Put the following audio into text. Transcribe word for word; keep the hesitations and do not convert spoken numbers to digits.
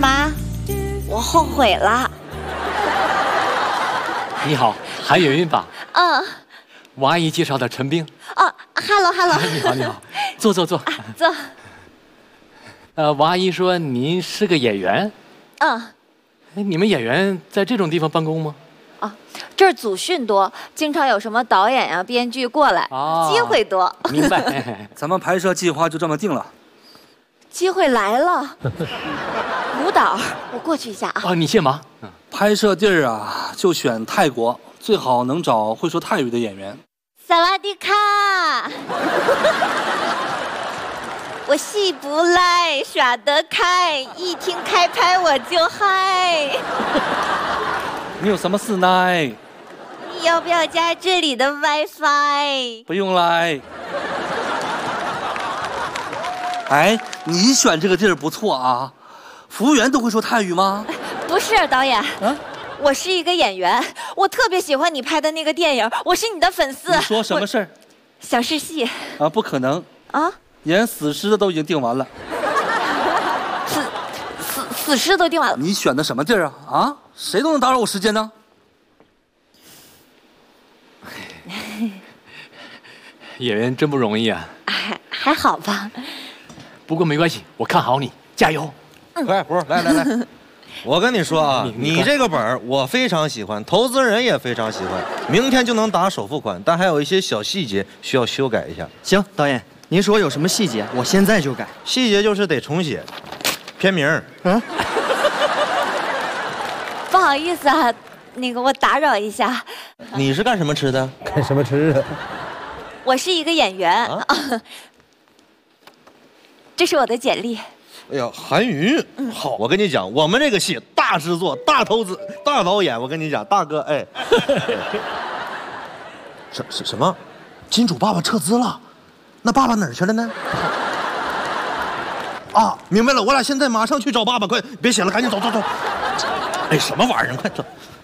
妈，我后悔了。 你好，韩云云吧？ 嗯。 我阿姨介绍的陈冰。 哦 ，hello hello。 你好你好，坐坐坐。 啊、坐。 呃，王阿姨说您是个演员。 嗯。 你们演员在这种地方办公吗？ 啊，这儿组训多，经常有什么导演呀、编剧过来，哦、机会多。 明白。 咱们拍摄计划就这么定了。 机会来了。舞蹈，我过去一下啊。 哦，你先忙。 嗯，拍摄地儿啊，就选泰国，最好能找会说泰语的演员。 萨瓦迪卡。我戏不赖，耍得开，一听开拍我就嗨。 你有什么事呢？ 你要不要加这里的 WiFi？ 不用来。哎，你选这个地儿不错啊，服务员都会说泰语吗？ 不是，导演。啊？我是一个演员，我特别喜欢你拍的那个电影，我是你的粉丝。 你说什么事儿？ 想试戏。 啊，不可能。 啊？ 演死尸的都已经定完了。 死死死尸都定完了。 你选的什么地儿啊？啊，谁都能打扰我时间呢。 演员真不容易啊。 还还好吧。 不过没关系，我看好你，加油。 嗯，快，不是，来来来，我跟你说啊，你, 你这个本儿我非常喜欢，投资人也非常喜欢，明天就能打首付款，但还有一些小细节需要修改一下。 行，导演。您说有什么细节，我现在就改。 细节就是得重写，片名。 嗯。 不好意思啊，那个我打扰一下。 你是干什么吃的？ 干什么吃的？ 我是一个演员。啊、这是我的简历。 哎呀，韩云，嗯，好，我跟你讲，我们这个戏大制作、大投资、大导演，我跟你讲，大哥，哎。什什什么？金主爸爸撤资了？那爸爸哪儿去了呢？啊，明白了，我俩现在马上去找爸爸，快别写了，赶紧走走走。哎，什么玩意儿？快走。